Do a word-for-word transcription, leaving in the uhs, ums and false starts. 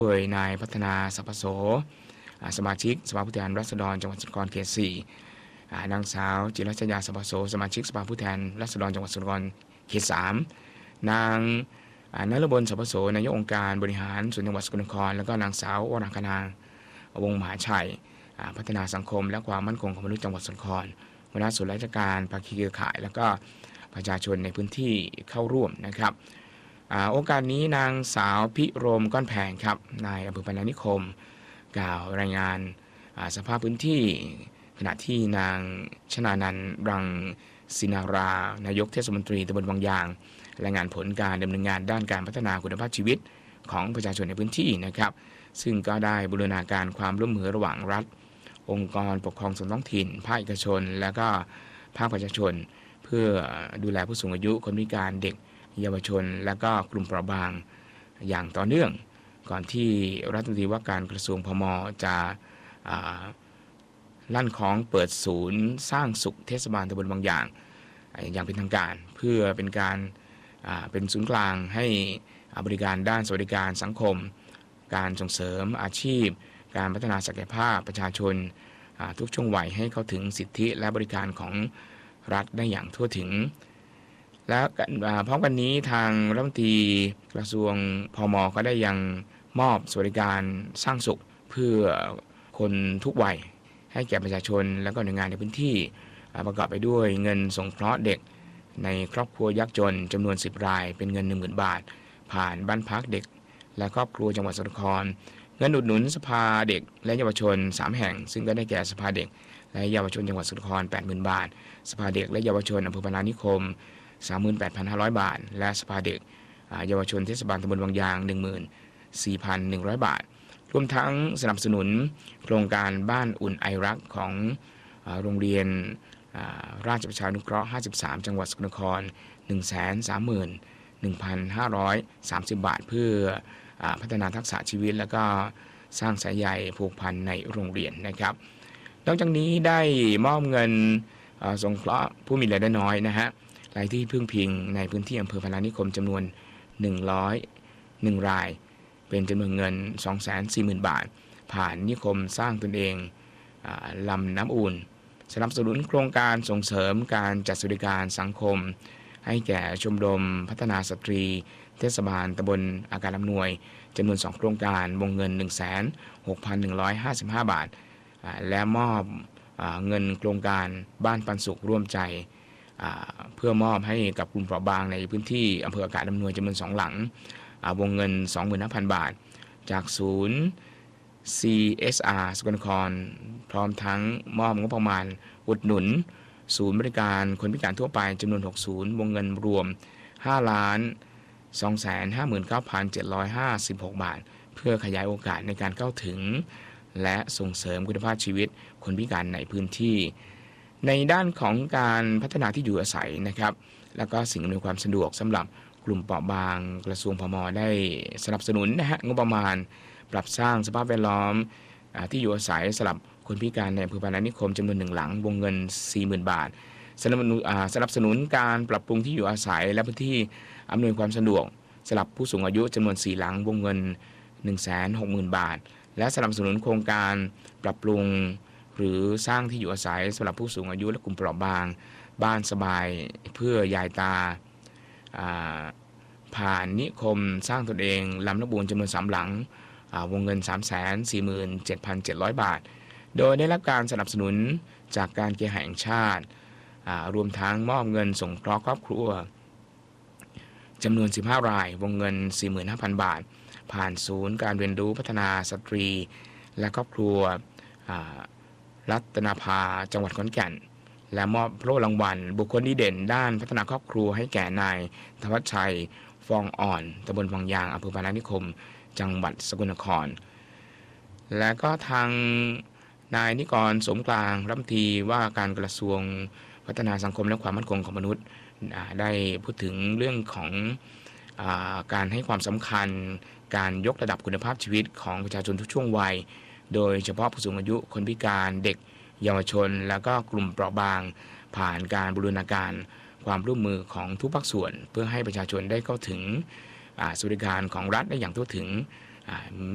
โดยนายพัฒนาสัพพโสสมาชิกสภาผู้แทนราษฎรจังหวัดสกลนครเขตสี่นางสาวจิรัชยาสัพพโสสมาชิกสภาผู้แทนราษฎรจังหวัดสกลนครเขตสามนางนฤบลสัพพโสนายกองค์การบริหารส่วนจังหวัดสกลนครแล้วก็นางสาววรังคนาวงศ์มหาชัยพัฒนาสังคมและความมั่นคงของมนุษย์จังหวัดสกลนครหัวหน้าส่วนราชการภาคีเครือข่ายแล้วก็ประชาชนในพื้นที่เข้าร่วมนะครับโอกาสนี้นางสาวพิรมก้อนแพงครับนายอำเภอพนานิคมกล่าวรายงานสภาพพื้นที่ขณะที่นางชนานันท์รังศินารานายกเทศมนตรีตำบลบางยางรายงานผลการดำเนินงานด้านการพัฒนาคุณภาพชีวิตของประชาชนในพื้นที่นะครับซึ่งก็ได้บูรณาการความร่วมมือระหว่างรัฐองค์กรปกครองส่วนท้องถิ่นภาคเอกชนและก็ภาคประชาชนเพื่อดูแลผู้สูงอายุคนพิการเด็กเยาวชนและก็กลุ่มเปราะบางอย่างต่อเนื่องก่อนที่รัฐมนตรีว่าการกระทรวงพม.จะลั่นของเปิดศูนย์สร้างสุขเทศบาลตำบลบางอย่างอย่างเป็นทางการเพื่อเป็นการเป็นศูนย์กลางให้บริการด้านสวัสดิการสังคมการส่งเสริมอาชีพการพัฒนาศักยภาพประชาชนทุกช่วงวัยให้เข้าถึงสิทธิและบริการของรัฐได้อย่างทั่วถึงและพร้อมกันนี้ทางรัฐมนตรีกระทรวงพม.ก็ได้ยังมอบสวัสดิการสร้างสุขเพื่อคนทุกวัยให้แก่ประชาชนและก็หน่วยงานในพื้นที่ประกอบไปด้วยเงินสงเคราะห์เด็กในครอบครัวยากจนจำนวนสิบรายเป็นเงิน หนึ่งหมื่น บาทผ่านบ้านพักเด็กและครอบครัวจังหวัดสกลนครเงินอุดหนุนสภาเด็กและเยาวชนสามแห่งซึ่งก็ได้แก่สภาเด็กและเยาวชนจังหวัดสกลนคร แปดหมื่น บาทสภาเด็กและเยาวชนอำเภอพนานิคม สามหมื่นแปดพันห้าร้อย บาทและสภาเด็กเยาวชนเทศบาลตำบลบางยาง หนึ่งหมื่นสี่พันหนึ่งร้อย บาทรวมทั้งสนับสนุนโครงการบ้านอุ่นไอรักของโรงเรียนราชประชานุเคราะห์ห้าสิบสามจังหวัดสกลนคร หนึ่งแสนสามหมื่นหนึ่งพันห้าร้อยสามสิบ บาทเพื่อพัฒนาทักษะชีวิตและก็สร้างสายใยผูกพันในโรงเรียนนะครับนอกจากนี้ได้มอบเงินสงเคราะห์ผู้มีรายได้น้อยนะฮะรายที่พึ่งพิงในพื้นที่อำเภอพนานิคมจำนวนหนึ่งร้อยเอ็ดรายเป็นจำนวนเงิน สองแสนสี่หมื่น บาทผ่านนิคมสร้างตนเองลำน้ำอุ่นสนับสนุนโครงการส่งเสริมการจัดสวัสดิการสังคมให้แก่ชมรมพัฒนาสตรีเทศบาลตำบลอาการอำนวยจำนวนสองโครงการวงเงิน หนึ่งแสนหกพันหนึ่งร้อยห้าสิบห้า บาทและมอบเงินโครงการบ้านปันสุขร่วมใจเพื่อมอบให้กับกลุ่มเปราะบางในพื้นที่อำเภออากาศอำนวยจำนวนสองหลังวงเงิน สองหมื่นห้าพัน บาทจากศูนย์ ซี เอส อาร์ สกลนครพร้อมทั้งมอบงบประมาณอุดหนุนศูนย์บริการคนพิการทั่วไปจำนวนหกศูนย์วงเงินรวม ห้าล้านสองแสนห้าหมื่นเก้าพันเจ็ดร้อยห้าสิบหก บาทเพื่อขยายโอกาสในการเข้าถึงและส่งเสริมคุณภาพชีวิตคนพิการในพื้นที่ในด้านของการพัฒนาที่อยู่อาศัยนะครับแล้วก็สิ่งอำนวยความสะดวกสำหรับกลุ่มเปราะบางกระทรวงพม.ได้สนับสนุนนะฮะงบประมาณปรับสร้างสภาพแวดล้อมที่อยู่อาศัยสำหรับคนพิการในอำเภอพนานิคมจำนวนหนึ่งหลังวงเงิน สี่หมื่น บาทสนับสนุนสนับสนุนการปรับปรุงที่อยู่อาศัยและพื้นที่อำนวยความสะดวกสำหรับผู้สูงอายุจำนวนสี่หลังวงเงิน หนึ่งแสนหกหมื่น บาทและสนับสนุนโครงการปรับปรุงหรือสร้างที่อยู่อาศัยสำหรับผู้สูงอายุและกลุ่มเปราะบางบ้านสบายเพื่อยายตาผ่านนิคมสร้างตนเองลำน้ำบูนจำนวนสามหลังวงเงิน สามแสนสี่หมื่นเจ็ดพันเจ็ดร้อย บาทโดยได้รับการสนับสนุนจากการเคหะแห่งชาติรวมทั้งมอบเงินสงเคราะห์ครอบครัวจำนวนสิบห้าราย วงเงิน สี่หมื่นห้าพัน บาทผ่านศูนย์การเรียนรู้พัฒนาสตรีและครอบครัวรัตนภาจังหวัดขอนแก่นและมอบโล่รางวัลบุคคลดีเด่นด้านพัฒนาครอบครัวให้แก่นายธวัชชัยฟองอ่อนตำบลบางยางอำเภอพนานิคมจังหวัดสกลนครและก็ทางนายนิกรสมกลางรัฐมนตรีว่าการกระทรวงพัฒนาสังคมและความมั่นคงของมนุษย์ได้พูดถึงเรื่องของการให้ความสำคัญการยกระดับคุณภาพชีวิตของประชาชนทุกช่วงวัยโดยเฉพาะผู้สูงอายุคนพิการเด็กเยาวชนและก็กลุ่มเปราะบางผ่านการบูรณาการความร่วมมือของทุกภาคส่วนเพื่อให้ประชาชนได้เข้าถึงสวัสดิการของรัฐได้อย่างทั่วถึง